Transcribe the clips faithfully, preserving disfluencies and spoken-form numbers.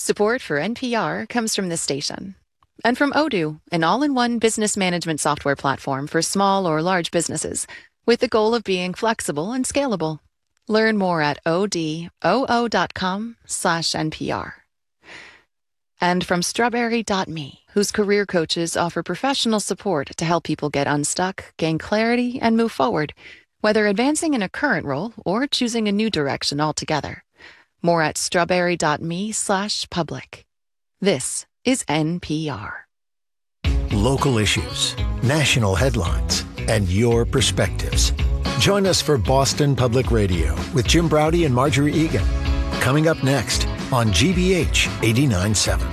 Support for N P R comes from this station. And from Odoo, an all-in-one business management software platform for small or large businesses, with the goal of being flexible and scalable. Learn more at odoo.com slash NPR. And from strawberry dot me, whose career coaches offer professional support to help people get unstuck, gain clarity, and move forward, whether advancing in a current role or choosing a new direction altogether. More at strawberry.me slash public. This is N P R. Local issues, national headlines, and your perspectives. Join us for Boston Public Radio with Jim Braude and Marjorie Egan. Coming up next on G B H eighty-nine point seven.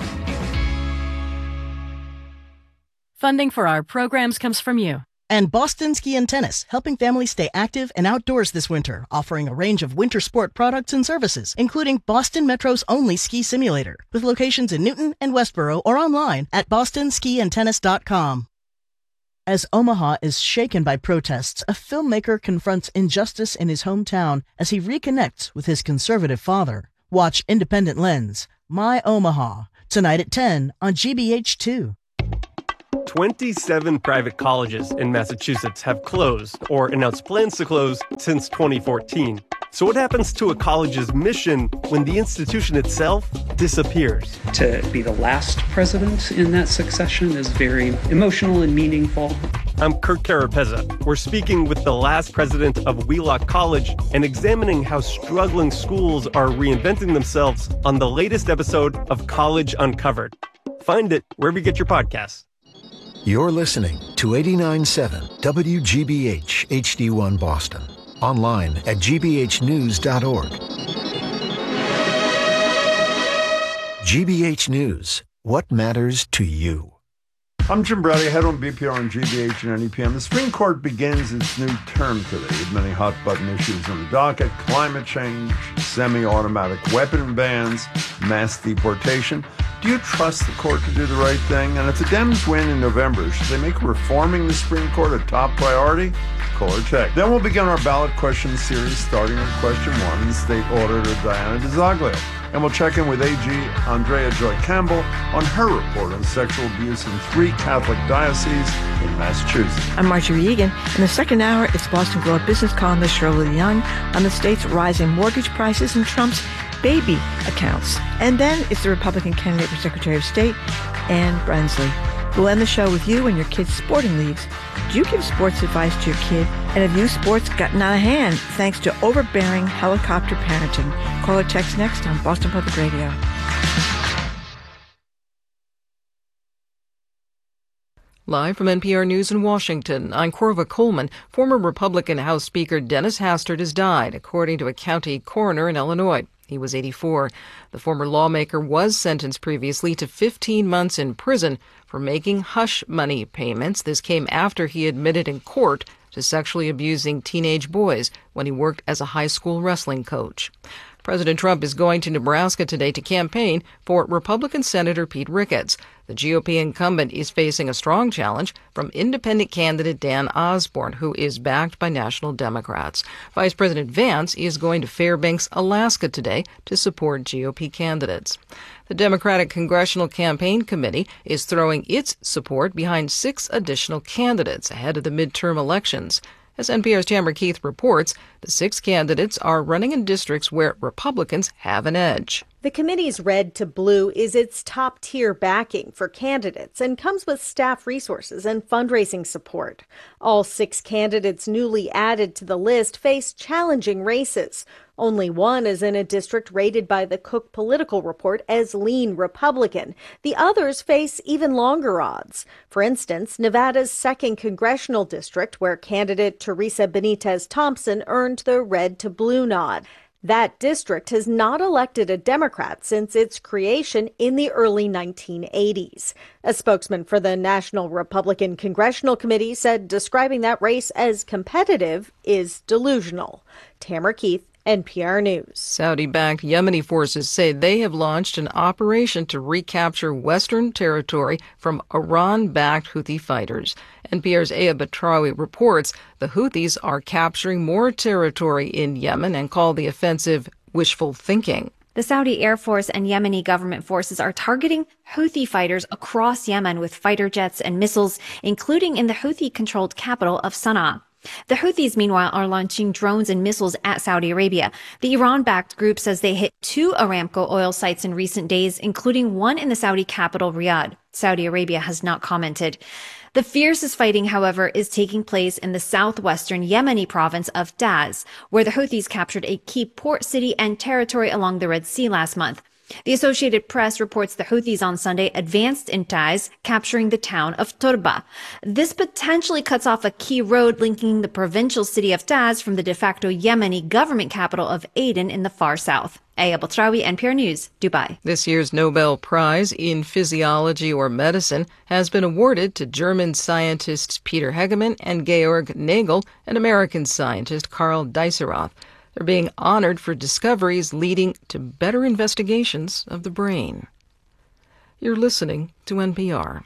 Funding for our programs comes from you. And Boston Ski and Tennis, helping families stay active and outdoors this winter, offering a range of winter sport products and services, including Boston Metro's only ski simulator, with locations in Newton and Westboro or online at boston ski and tennis dot com. As Omaha is shaken by protests, a filmmaker confronts injustice in his hometown as he reconnects with his conservative father. Watch Independent Lens, My Omaha, tonight at ten on G B H two. twenty-seven private colleges in Massachusetts have closed or announced plans to close since twenty fourteen. So what happens to a college's mission when the institution itself disappears? To be the last president in that succession is very emotional and meaningful. I'm Kirk Carapezza. We're speaking with the last president of Wheelock College and examining how struggling schools are reinventing themselves on the latest episode of College Uncovered. Find it wherever you get your podcasts. You're listening to eighty-nine point seven W G B H H D one Boston. Online at g b h news dot org. G B H News. What matters to you? I'm Jim Braude, head on B P R and G B H and N E P M. The Supreme Court begins its new term today with many hot-button issues on the docket: climate change, semi-automatic weapon bans, mass deportation. Do you trust the court to do the right thing? And if the Dems win in November, should they make reforming the Supreme Court a top priority? Call or text. Then we'll begin our ballot question series, starting with question one, and State Auditor Diana DiZoglio. And we'll check in with A G Andrea Joy Campbell on her report on sexual abuse in three Catholic dioceses in Massachusetts. I'm Marjorie Egan. In the second hour, it's Boston Globe business columnist Shirley Young on the state's rising mortgage prices and Trump's baby accounts. And then it's the Republican candidate for Secretary of State, Anne Brensley. We'll end the show with you and your kids' sporting leagues. Do you give sports advice to your kid? And have you sports gotten out of hand thanks to overbearing helicopter parenting? Call or text next on Boston Public Radio. Live from N P R News in Washington, I'm Corva Coleman. Former Republican House Speaker Dennis Hastert has died, according to a county coroner in Illinois. He was eighty-four. The former lawmaker was sentenced previously to fifteen months in prison for making hush money payments. This came after he admitted in court to sexually abusing teenage boys when he worked as a high school wrestling coach. President Trump is going to Nebraska today to campaign for Republican Senator Pete Ricketts. The G O P incumbent is facing a strong challenge from independent candidate Dan Osborne, who is backed by national Democrats. Vice President Vance is going to Fairbanks, Alaska today to support G O P candidates. The Democratic Congressional Campaign Committee is throwing its support behind six additional candidates ahead of the midterm elections. As N P R's Tamara Keith reports, the six candidates are running in districts where Republicans have an edge. The committee's Red to Blue is its top-tier backing for candidates and comes with staff resources and fundraising support. All six candidates newly added to the list face challenging races. Only one is in a district rated by the Cook Political Report as lean Republican. The others face even longer odds. For instance, Nevada's second congressional district, where candidate Teresa Benitez Thompson earned the Red to Blue nod. That district has not elected a Democrat since its creation in the early nineteen eighties. A spokesman for the National Republican Congressional Committee said describing that race as competitive is delusional. Tamara Keith, N P R News. Saudi-backed Yemeni forces say they have launched an operation to recapture Western territory from Iran-backed Houthi fighters. N P R's Aya Batrawi reports the Houthis are capturing more territory in Yemen and call the offensive wishful thinking. The Saudi Air Force and Yemeni government forces are targeting Houthi fighters across Yemen with fighter jets and missiles, including in the Houthi-controlled capital of Sana'a. The Houthis, meanwhile, are launching drones and missiles at Saudi Arabia. The Iran-backed group says they hit two Aramco oil sites in recent days, including one in the Saudi capital, Riyadh. Saudi Arabia has not commented. The fiercest fighting, however, is taking place in the southwestern Yemeni province of Taiz, where the Houthis captured a key port city and territory along the Red Sea last month. The Associated Press reports the Houthis on Sunday advanced in Taiz, capturing the town of Turba. This potentially cuts off a key road linking the provincial city of Taiz from the de facto Yemeni government capital of Aden in the far south. Aya Batrawi, N P R News, Dubai. This year's Nobel Prize in Physiology or Medicine has been awarded to German scientists Peter Hegemann and Georg Nagel and American scientist Karl Deisseroth. They're being honored for discoveries leading to better investigations of the brain. You're listening to N P R.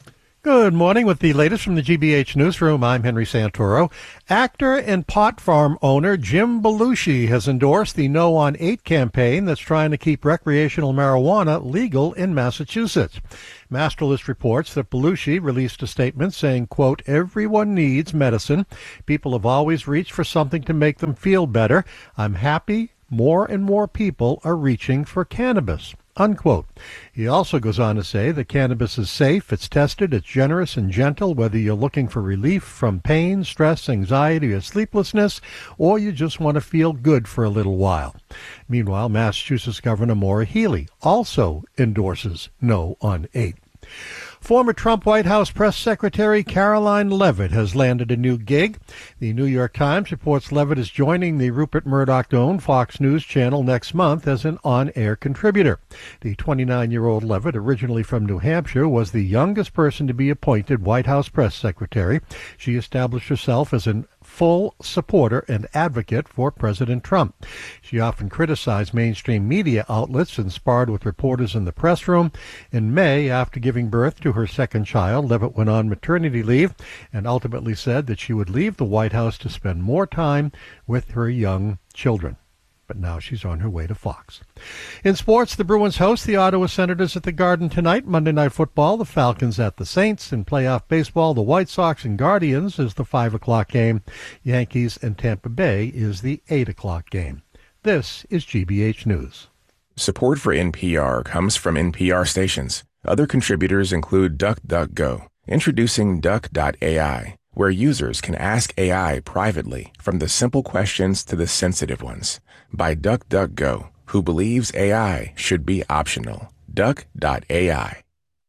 Good morning. With the latest from the G B H Newsroom, I'm Henry Santoro. Actor and pot farm owner Jim Belushi has endorsed the No on eight campaign that's trying to keep recreational marijuana legal in Massachusetts. Masterlist reports that Belushi released a statement saying, quote, "Everyone needs medicine. People have always reached for something to make them feel better. I'm happy more and more people are reaching for cannabis." Unquote. He also goes on to say that cannabis is safe, it's tested, it's generous and gentle, whether you're looking for relief from pain, stress, anxiety, or sleeplessness, or you just want to feel good for a little while. Meanwhile, Massachusetts Governor Maura Healey also endorses No on eight. Former Trump White House Press Secretary Caroline Leavitt has landed a new gig. The New York Times reports Leavitt is joining the Rupert Murdoch-owned Fox News channel next month as an on-air contributor. The twenty-nine-year-old Leavitt, originally from New Hampshire, was the youngest person to be appointed White House Press Secretary. She established herself as an full supporter and advocate for President Trump. She often criticized mainstream media outlets and sparred with reporters in the press room. In May, after giving birth to her second child, Leavitt went on maternity leave and ultimately said that she would leave the White House to spend more time with her young children. But now she's on her way to Fox. In sports, the Bruins host the Ottawa Senators at the Garden tonight. Monday Night Football, the Falcons at the Saints. In playoff baseball, the White Sox and Guardians is the five o'clock game. Yankees and Tampa Bay is the eight o'clock game. This is G B H News. Support for N P R comes from N P R stations. Other contributors include DuckDuckGo, introducing Duck dot A I, where users can ask A I privately, from the simple questions to the sensitive ones, by DuckDuckGo, who believes A I should be optional. Duck dot A I.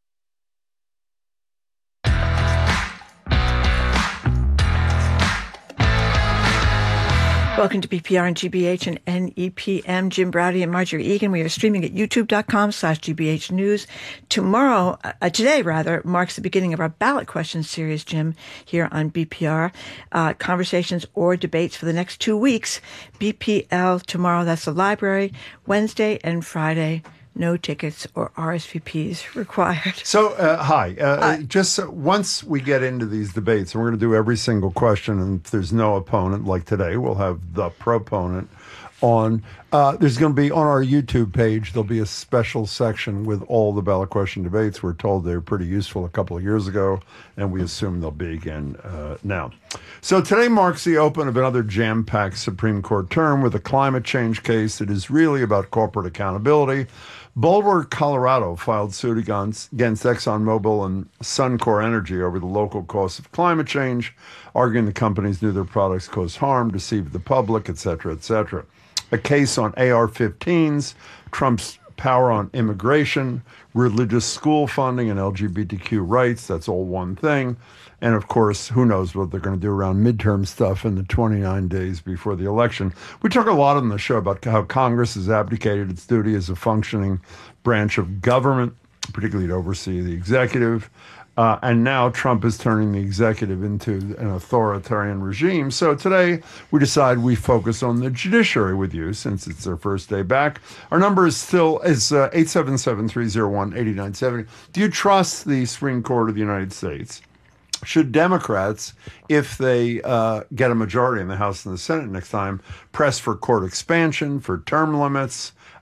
Welcome to B P R and G B H and N E P M. Jim Browdy and Marjorie Egan. We are streaming at youtube.com slash GBH News. Tomorrow, uh, today rather, marks the beginning of our ballot question series, Jim, here on B P R. Uh, conversations or debates for the next two weeks. B P L tomorrow, that's the library. Wednesday and Friday, no tickets or R S V Ps required. So, uh, hi. Uh, uh, just uh, once we get into these debates, and we're going to do every single question, and if there's no opponent, like today, we'll have the proponent on. Uh, there's going to be, on our YouTube page, there'll be a special section with all the ballot question debates. We're told they were pretty useful a couple of years ago, and we assume they'll be again uh, now. So today marks the open of another jam-packed Supreme Court term with a climate change case that is really about corporate accountability. Boulder, Colorado filed suit against, against ExxonMobil and Suncor Energy over the local costs of climate change, arguing the companies knew their products caused harm, deceived the public, et cetera, et cetera. A case on A R fifteens, Trump's power on immigration, religious school funding, and L G B T Q rights. That's all one thing. And, of course, who knows what they're going to do around midterm stuff in the twenty-nine days before the election. We talk a lot on the show about how Congress has abdicated its duty as a functioning branch of government, particularly to oversee the executive. Uh, and now Trump is turning the executive into an authoritarian regime. So today we decide we focus on the judiciary with you, since it's their first day back. Our number is still is uh, eight seven seven, three oh one, eight nine seven oh. Do you trust the Supreme Court of the United States? Should Democrats, if they uh, get a majority in the House and the Senate next time, press for court expansion, for term limits,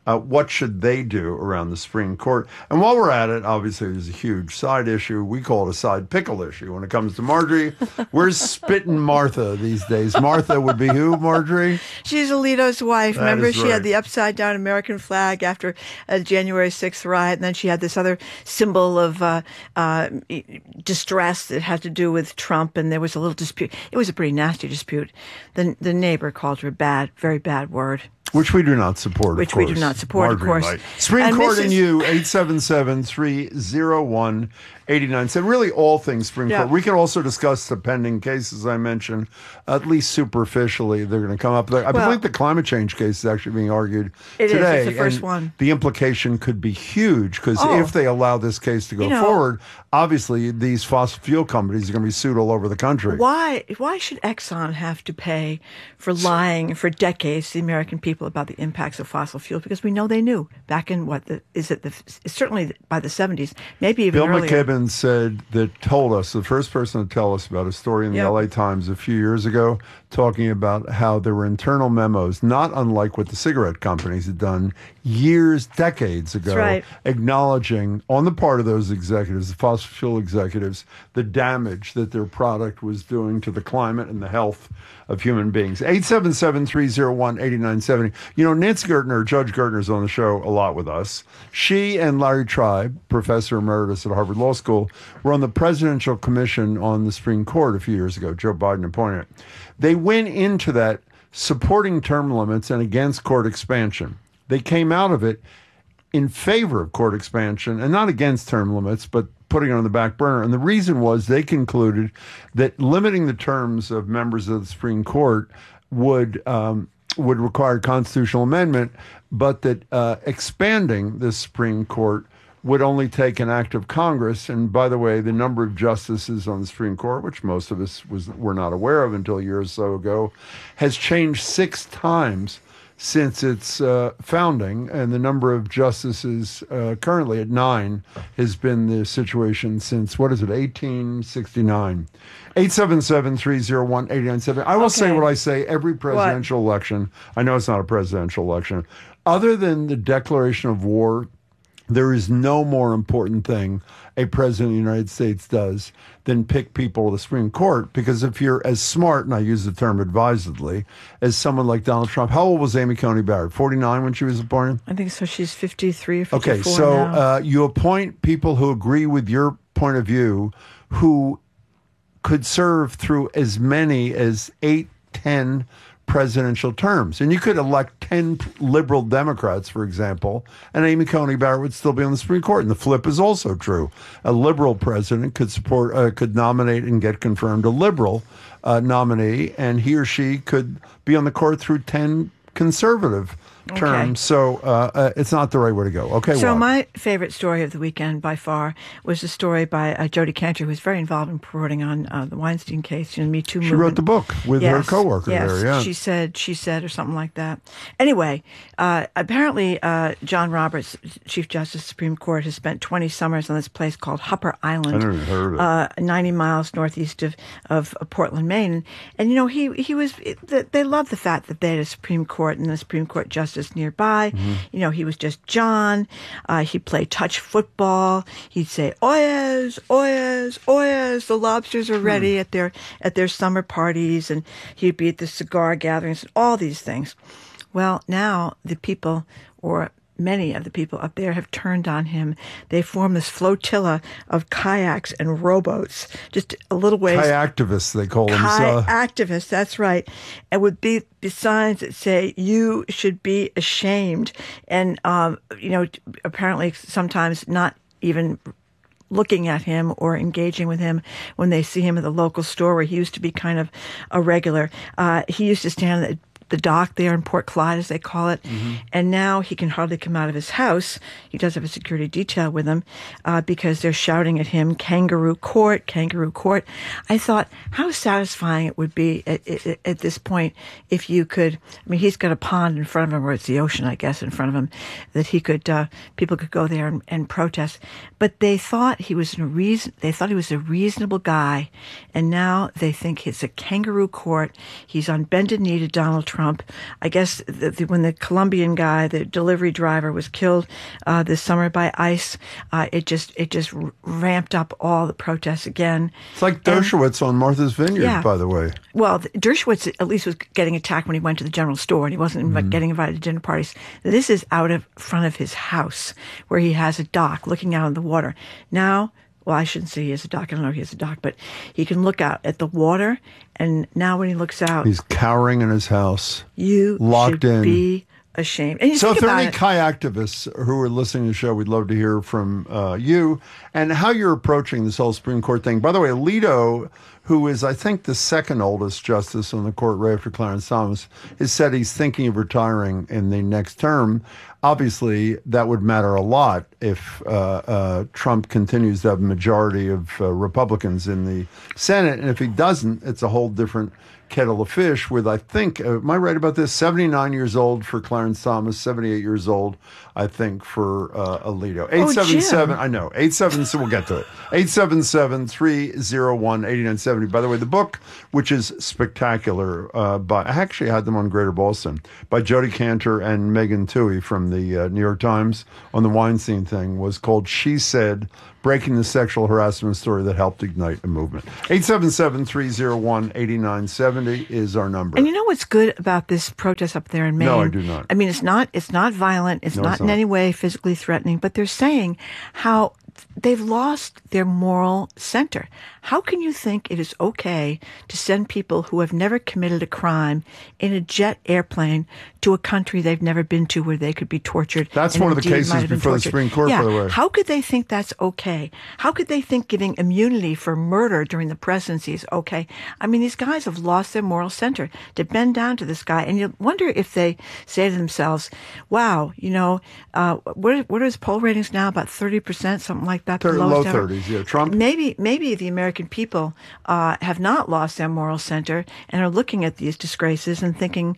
Uh, what should they do around the Supreme Court? And while we're at it, obviously there's a huge side issue. We call it a side pickle issue when it comes to Marjorie. Where's Spittin' Martha these days? Martha would be who, Marjorie? She's Alito's wife. That Remember, is she right. had the upside-down American flag after a January sixth riot, and then she had this other symbol of uh, uh, distress that had to do with Trump, and there was a little dispute. It was a pretty nasty dispute. The, the neighbor called her a bad, very bad word. Which we do not support, Which of course. we do not support, Marjorie of course. might. Supreme And Court Missus and you, eight seven seven, three oh one, eight nine seven. Really all things Supreme Yeah. Court. We can also discuss the pending cases I mentioned, at least superficially. They're going to come up. I Well- believe the climate change case is actually being argued It is. today. It's the first and one. The implication could be huge because Oh. if they allow this case to go You know- forward, obviously these fossil fuel companies are going to be sued all over the country. Why why should Exxon have to pay for lying for decades to the American people about the impacts of fossil fuel? Because we know they knew back in what the is it the certainly by the seventies, maybe even Bill earlier. McKibben said that told us, the first person to tell us about a story in the Yep. L A Times a few years ago, talking about how there were internal memos, not unlike what the cigarette companies had done years, decades ago, That's right. acknowledging on the part of those executives, the fossil fuel executives, the damage that their product was doing to the climate and the health of human beings. eight seven seven, three oh one, eight nine seven oh. You know, Nancy Gertner, Judge Gertner's on the show a lot with us. She and Larry Tribe, professor emeritus at Harvard Law School, were on the Presidential Commission on the Supreme Court a few years ago. Joe Biden appointed it. They went into that supporting term limits and against court expansion. They came out of it in favor of court expansion and not against term limits, but putting it on the back burner. And the reason was they concluded that limiting the terms of members of the Supreme Court would um, would require constitutional amendment, but that uh, expanding the Supreme Court would only take an act of Congress. And by the way, the number of justices on the Supreme Court, which most of us was were not aware of until a year or so ago, has changed six times since its uh, founding, and the number of justices uh, currently at nine has been the situation since, what is it, eighteen sixty-nine. eight seven seven, three oh one, eight nine seven. I will Okay. say what I say every presidential election. I know it's not a presidential election. Other than the declaration of war, there is no more important thing a president of the United States does than pick people to the Supreme Court. Because if you're as smart, and I use the term advisedly, as someone like Donald Trump, how old was Amy Coney Barrett? forty-nine when she was appointed? I think so. She's fifty-three or fifty-four Okay, so now. uh, you appoint people who agree with your point of view, who could serve through as many as eight, ten presidential terms. And you could elect ten liberal Democrats, for example, and Amy Coney Barrett would still be on the Supreme Court. And the flip is also true. A liberal president could support, uh, could nominate and get confirmed a liberal uh, nominee, and he or she could be on the court through ten conservative terms. So uh, uh, it's not the right way to go. Okay, So well, my favorite story of the weekend by far was the story by uh, Jodi Kantor, who was very involved in reporting on uh, the Weinstein case, you know, Me Too she movement. wrote the book with her Yes, coworker yes, there. Yeah, she said, she said, or something like that. Anyway, uh, apparently uh, John Roberts, Chief Justice of the Supreme Court, has spent twenty summers on this place called Hupper Island, I never even heard of it. Uh, ninety miles northeast of, of Portland, Maine. And, and, you know, he, he was, they love the fact that they had a Supreme Court and a Supreme Court justice nearby. Mm-hmm. You know, he was just John. Uh, he played touch football. He'd say, oyez, oyez, oyez, the lobsters are ready Hmm. at their at their summer parties. And he'd be at the cigar gatherings, all these things. Well, now the people, or many of the people up there, have turned on him. They formed this flotilla of kayaks and rowboats, just a little ways. Kayactivists, they call them. Kai So. activists, that's right. And would be, be signs that say, you should be ashamed. And, um, you know, apparently sometimes not even looking at him or engaging with him when they see him at the local store where he used to be kind of a regular. Uh, he used to stand at the dock there in Port Clyde, as they call it. Mm-hmm. And now he can hardly come out of his house. He does have a security detail with him uh, because they're shouting at him, kangaroo court, kangaroo court. I thought how satisfying it would be at, at, at this point if you could, I mean, he's got a pond in front of him, or it's the ocean, I guess, in front of him, that he could, uh, people could go there and, and protest. But they thought he was a reason, they thought he was a reasonable guy. And now they think it's a kangaroo court. He's on bended knee to Donald Trump. Trump. I guess the, the, when the Colombian guy, the delivery driver, was killed uh, this summer by ICE, uh, it just it just ramped up all the protests again. It's like Dershowitz and, on Martha's Vineyard, yeah. by the way. Well, Dershowitz at least was getting attacked when he went to the general store, and he wasn't mm-hmm. getting invited to dinner parties. This is out of front of his house, where he has a dock looking out on the water. Now, well, I shouldn't say he has a dock. I don't know if he has a dock, but he can look out at the water. And now when he looks out, he's cowering in his house. You locked should in. be ashamed. And you so if think there are about any it, Chi activists who are listening to the show, we'd love to hear from uh, you and how you're approaching this whole Supreme Court thing. By the way, Alito, who is, I think, the second oldest justice on the court right after Clarence Thomas, has said he's thinking of retiring in the next term. Obviously, that would matter a lot if uh, uh, Trump continues to have a majority of uh, Republicans in the Senate. And if he doesn't, it's a whole different kettle of fish with, I think, uh, am I right about this? seventy-nine years old for Clarence Thomas, seventy-eight years old, I think, for uh, Alito. eight seven seven, oh, I know, eight seven seven, we'll get to it. eight seven seven, three oh one, eight nine seven oh. By the way, the book, which is spectacular, uh, by, I actually had them on Greater Boston, by Jodi Kantor and Megan Twohey from the uh, New York Times on the Weinstein thing, was called She Said, Breaking the Sexual Harassment Story That Helped Ignite a Movement. eight seven seven, three oh one, eight nine seven oh is our number. And you know what's good about this protest up there in Maine? No, I do not. I mean, it's not it's not violent. It's, no, not, it's not in not any way physically threatening, but they're saying how they've lost their moral center. How can you think it is okay to send people who have never committed a crime in a jet airplane to a country they've never been to where they could be tortured? That's one of the cases before the Supreme Court, yeah. by the way. How could they think that's okay? How could they think giving immunity for murder during the presidency is okay? I mean, these guys have lost their moral center. To bend down to this guy, and you wonder if they say to themselves, wow, you know, uh, what, what are his poll ratings now? About thirty percent, something like that. Thirty, low thirties, yeah. Trump? Maybe, maybe the American people uh, have not lost their moral center and are looking at these disgraces and thinking,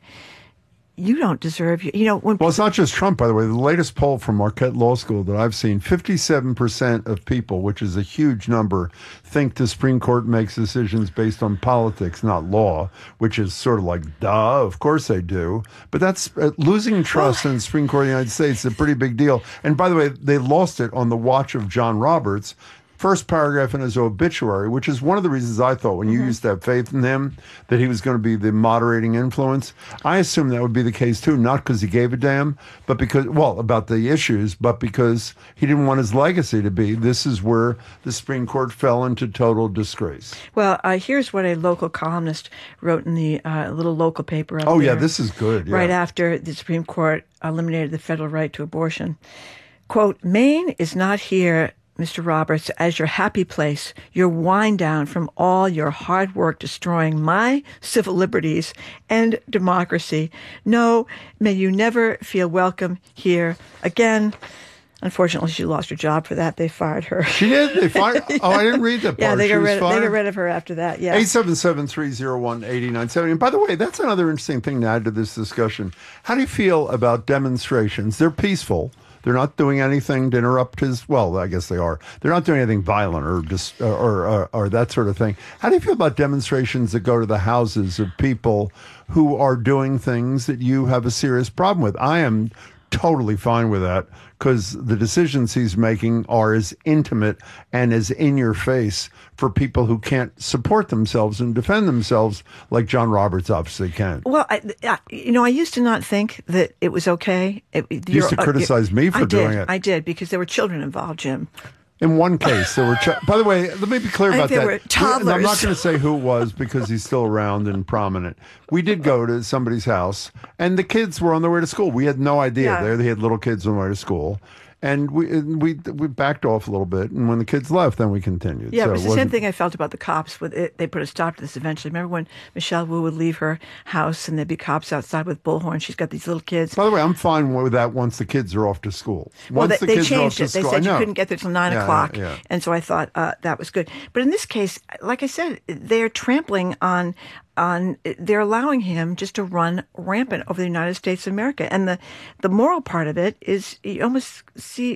you don't deserve, you know. When well, it's not just Trump, by the way. The latest poll from Marquette Law School that I've seen, fifty-seven percent of people, which is a huge number, think the Supreme Court makes decisions based on politics, not law, which is sort of like, duh, of course they do. But that's uh, losing trust in the Supreme Court of the United States is a pretty big deal. And by the way, they lost it on the watch of John Roberts. First paragraph in his obituary, which is one of the reasons I thought when you mm-hmm. used to have faith in him that he was going to be the moderating influence. I assume that would be the case too, not because he gave a damn, but because, well, about the issues, but because he didn't want his legacy to be, this is where the Supreme Court fell into total disgrace. Well, uh, here's what a local columnist wrote in the uh, little local paper up Oh, there, yeah, this is good. Yeah. Right after the Supreme Court eliminated the federal right to abortion. Quote, Maine is not here, Mister Roberts, as your happy place, your wind down from all your hard work destroying my civil liberties and democracy. No, may you never feel welcome here again. Unfortunately, she lost her job for that. They fired her. She did? They fired? Oh, I didn't read that part. Yeah, they got, rid, fired? they got rid of her after that, yeah. eight seven seven, three oh one, eight nine seven oh. And by the way, that's another interesting thing to add to this discussion. How do you feel about demonstrations? They're peaceful. They're not doing anything to interrupt his, well, I guess they are. They're not doing anything violent or just or, or, or that sort of thing. How do you feel about demonstrations that go to the houses of people who are doing things that you have a serious problem with? I am totally fine with that because the decisions he's making are as intimate and as in your face for people who can't support themselves and defend themselves like John Roberts obviously can. Well, I, I, you know, I used to not think that it was okay. It, you used to criticize uh, me for I doing did, it. I did, because there were children involved, Jim. In one case, there were. Ch- By the way, let me be clear about I think that. They were toddlers. I'm not going to say who it was because he's still around and prominent. We did go to somebody's house, and the kids were on their way to school. We had no idea. Yeah. There, they had little kids on their way to school, and we and we we backed off a little bit. And when the kids left, then we continued. Yeah, so it was the same thing I felt about the cops. With it, they put a stop to this eventually. Remember when Michelle Wu would leave her house and there'd be cops outside with bullhorns? She's got these little kids. By the way, I'm fine with that once the kids are off to school. Once well, they, the they kids changed are it. off to They school, said you couldn't get there till nine yeah, o'clock, yeah, yeah. and so I thought uh, that was good. But in this case, like I said, they're trampling on. On they're allowing him just to run rampant over the United States of America, and the the moral part of it is you almost see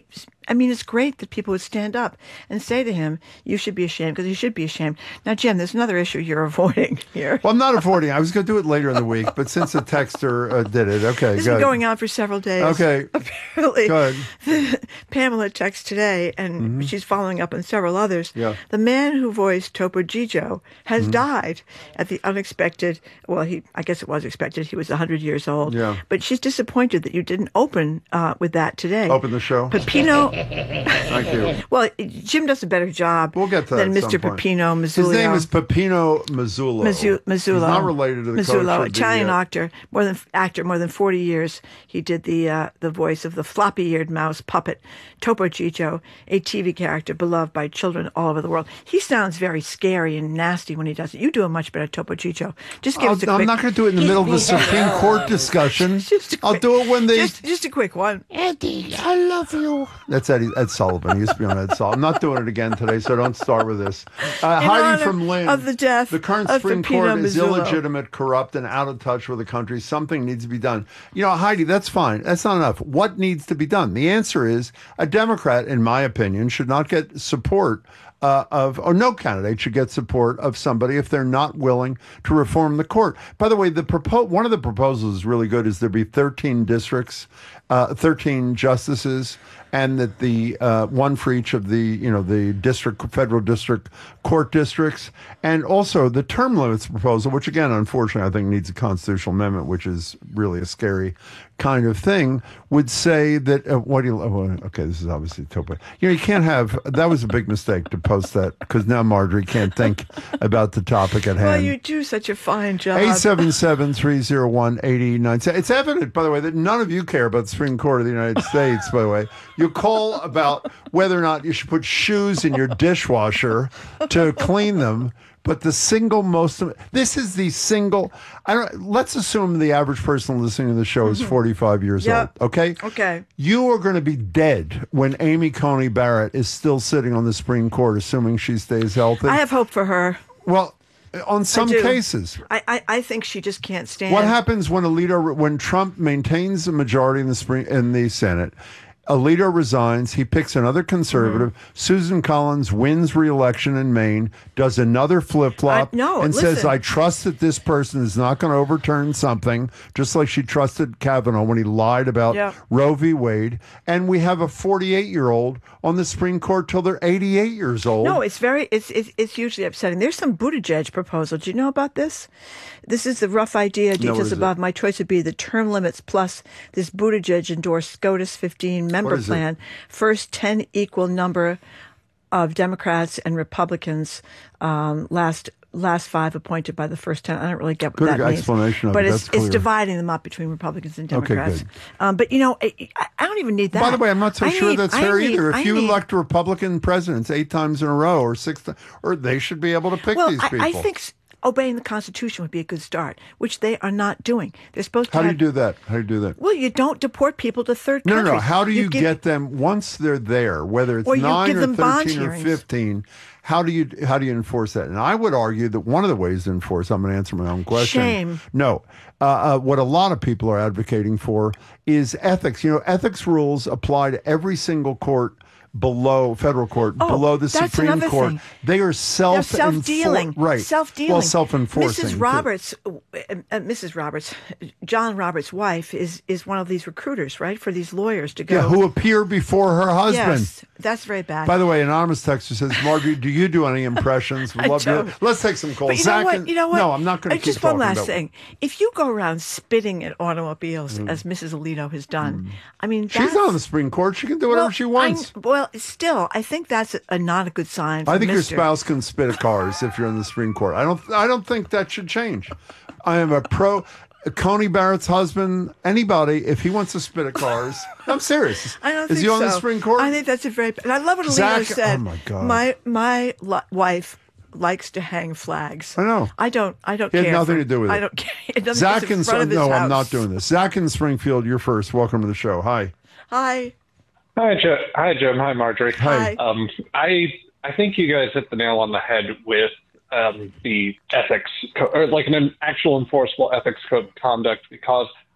I mean, it's great that people would stand up and say to him, you should be ashamed, because he should be ashamed. Now, Jim, there's another issue you're avoiding here. Well, I'm not avoiding. I was going to do it later in the week, but since the texter uh, did it, okay, This good. has been going on for several days. Okay. Apparently, Go ahead. Pamela texts today, and mm-hmm. she's following up on several others. Yeah. The man who voiced Topo Gigio has Mm-hmm. died at the unexpected, well, he I guess it was expected. He was one hundred years old. Yeah. But she's disappointed that you didn't open uh, with that today. Open the show? Peppino. Thank you. Well, Jim does a better job we'll get to than that Mister Peppino Mazzullo. His name is Peppino Mazzullo. Mazzu- Mazzullo. He's not related to the Mazzullo, coach. Italian the, uh, actor, more than actor, more than forty years. He did the uh, the voice of the floppy-eared mouse puppet Topo Gigio, a T V character beloved by children all over the world. He sounds very scary and nasty when he does it. You do a much better Topo Gigio. Just give I'll, us a I'm quick. not going to do it in the middle of a Supreme Court discussion. I'll quick, do it when they. Just, just a quick one. Eddie, I love you. That's Eddie, Ed Sullivan. He used to be on Ed Sullivan. I'm not doing it again today, so don't start with this. Uh, In Heidi honor from Lynn. of the death The current of Supreme Peppino Court is Mazzullo. illegitimate, corrupt, and out of touch with the country. Something needs to be done. You know, Heidi, that's fine. That's not enough. What needs to be done? The answer is a Democrat, in my opinion, should not get support Uh, of, or no candidate should get support of somebody if they're not willing to reform the court. By the way, the propo- one of the proposals is really good. Is there be thirteen districts, uh, thirteen justices, and that the uh, one for each of the you know the district, federal district court districts, and also the term limits proposal, which again, unfortunately, I think needs a constitutional amendment, which is really a scary kind of thing, would say that uh, what do you? Oh, okay, this is obviously Topo. You know, you can't have. That was a big mistake to post that because now Marjorie can't think about the topic at hand. Well, you do such a fine job. eight seven seven, three oh one, eight oh nine seven. It's evident, by the way, that none of you care about the Supreme Court of the United States, by the way. You call about whether or not you should put shoes in your dishwasher to clean them. But the single most, this is the single, I don't, let's assume the average person listening to the show is forty-five years Yep. old, okay? Okay. You are going to be dead when Amy Coney Barrett is still sitting on the Supreme Court, assuming she stays healthy. I have hope for her. Well, on some I do. cases. I, I, I think she just can't stand. What happens when a leader, when Trump maintains a majority in the Supreme, in the Senate, a leader resigns, he picks another conservative, mm-hmm. Susan Collins wins re-election in Maine, does another flip-flop, I- no, and listen. says, I trust that this person is not going to overturn something, just like she trusted Kavanaugh when he lied about Yeah. Roe v. Wade. And we have a forty-eight-year-old on the Supreme Court till they're eighty-eight years old. No, it's very, it's, it's it's hugely upsetting. There's some Buttigieg proposal. Do you know about this? This is the rough idea. what Details is it? above. My choice would be the term limits plus this Buttigieg endorsed SCOTUS fifteen member What is it? plan. First ten equal number of Democrats and Republicans. Um, last last five appointed by the first ten. I don't really get what Good that means. explanation of but it. it's That's clear. it's dividing them up between Republicans and Okay, Democrats. good. Um, but you know, I, I don't even need that. By the way, I'm not so I sure need- that's I fair need- either. If I you need- elect Republican presidents eight times in a row or six, th- or they should be able to pick well, these people. I, I think s- obeying the Constitution would be a good start, which they are not doing. They're supposed to How do have, you do that? How do you do that? Well, you don't deport people to third No, no, countries. no. How do you, give- get them once they're there, whether it's Or you nine give or them bond thirteen or hearings. fifteen? How do you how do you enforce that? And I would argue that one of the ways to enforce, I'm going to answer my own question. Shame. No. Uh, uh, what a lot of people are advocating for is ethics. You know, ethics rules apply to every single court below federal court, Oh, below the that's Supreme another Court. thing. They are They're self self-dealing, right? Self-dealing. Well, self-enforcing. Missus too. Roberts, uh, uh, Missus Roberts, John Roberts' wife is is one of these recruiters, right, for these lawyers to go. Yeah, who appear before her husband. Yes, that's very bad. By the way, anonymous texter says, Marjorie, do you do any impressions? We'd I love to. don't. Let's take some calls. But you Zach know what? and- You know what? No, I'm not going Uh, to keep Just one talking last about thing. If you go around spitting at automobiles, Mm. as Missus Alito has done, I mean, She's that's, not on the Supreme Court. She can do whatever well, she wants. I, well, still, I think that's a, a not a good sign. For I think Mister your spouse can spit at cars if you're in the Supreme Court. I don't. I don't think that should change. I am a pro. Coney Barrett's husband, anybody, if he wants to spit at cars, I'm serious. I don't Is think he on so. the Supreme Court? I think that's a very. And I love what Alito Zach- said. oh, my God. My my li- wife likes to hang flags. I know. I don't. I don't It had care. nothing for- to do with I it. don't care. It doesn't Zach get in and front of his no, house. I'm not doing this. Zach in Springfield, you're first. Welcome to the show. Hi. Hi. Hi, Jim. Hi, Jim. Hi, Marjorie. Hi. Um, I I think you guys hit the nail on the head with um, the ethics, co- or like an actual enforceable ethics code of conduct, because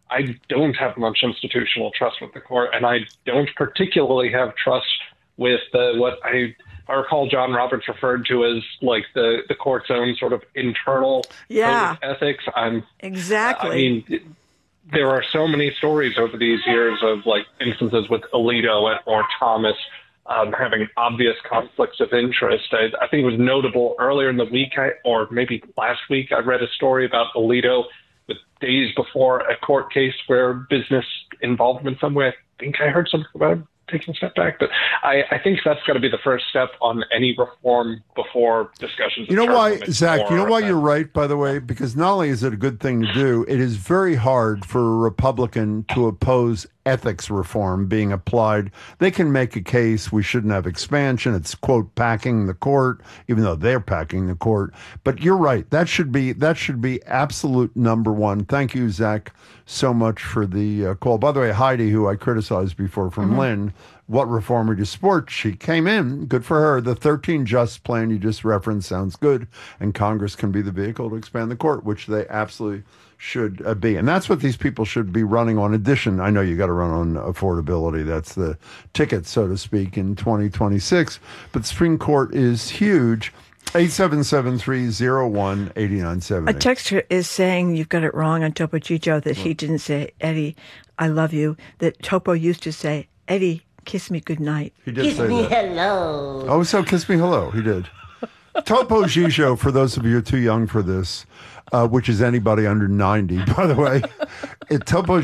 I don't have much institutional trust with the court, and I don't particularly have trust with the, what I, I recall John Roberts referred to as like the, the court's own sort of internal yeah. code of ethics. I'm, exactly. I mean, there are so many stories over these years of like instances with Alito or Thomas um, having obvious conflicts of interest. I, I think it was notable earlier in the week, I, or maybe last week, I read a story about Alito with days before a court case where business involvement somewhere. I think I heard something about him taking a step back, but I, I think that's got to be the first step on any reform before discussions. You know why, Zach, you know why you're right, by the way, because not only is it a good thing to do, it is very hard for a Republican to oppose ethics reform being applied. They can make a case we shouldn't have expansion. It's, quote, packing the court, even though they're packing the court. But you're right. That should be that should be absolute number one. Thank you, Zach, so much for the uh, call. By the way, Heidi, who I criticized before from mm-hmm. Lynn, what reform would you support? She came in. Good for her. The thirteen Just plan you just referenced sounds good, and Congress can be the vehicle to expand the court, which they absolutely should uh, be. And that's what these people should be running on. Addition, I know you got to run on affordability. That's the ticket, so to speak, in twenty twenty-six. But the Supreme Court is huge. eight seven seven, three oh one, eight nine seven eight. A texter is saying you've got it wrong on Topo Gigio, that he didn't say, Eddie, I love you. That Topo used to say, Eddie, kiss me goodnight. He did kiss say me that. hello. Oh, so kiss me hello. He did. Topo Gigio, for those of you who are too young for this, uh, which is anybody under ninety, by the way. It, Topo